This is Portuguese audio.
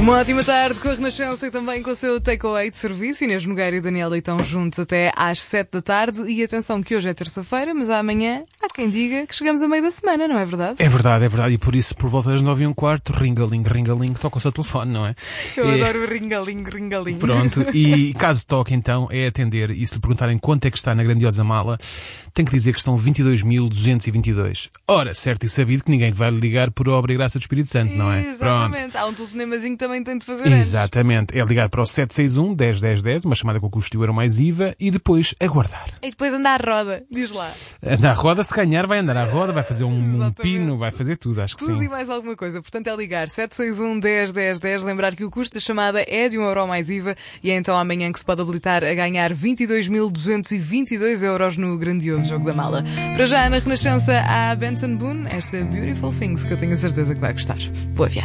Uma ótima tarde com a Renascença e também com o seu takeaway de serviço. Inês Nogueira e Daniela estão juntos até às 7 da tarde. E atenção que hoje é terça-feira, mas amanhã há quem diga que chegamos a meio da semana, não é verdade? É verdade, é verdade. E por isso, por volta das 9h15, ringaling, toca o seu telefone, não é? Eu adoro o ringaling. Pronto, e caso toque então, é atender. E se lhe perguntarem quanto é que está na grandiosa mala, tem que dizer que estão 22.222. Ora, certo e sabido que ninguém vai lhe ligar por obra e graça do Espírito Santo, não é? Exatamente. Pronto. Há um telefonemazinho que também tem de fazer antes. Exatamente. É ligar para o 761 10 10 10, uma chamada com custo de euro mais IVA, e depois aguardar. E depois andar à roda, diz lá. Andar à roda, se ganhar, vai andar à roda, vai fazer um pino, vai fazer tudo, acho que tudo sim. E mais alguma coisa. Portanto, é ligar 761 10 10 10. Lembrar que o custo da chamada é de €1 mais IVA e é então amanhã que se pode habilitar a ganhar 22.222 euros no grandioso jogo da mala. Para já, na Renascença, há Benson Boone, esta Beautiful Things, que eu tenho a certeza que vai gostar. Boa viagem.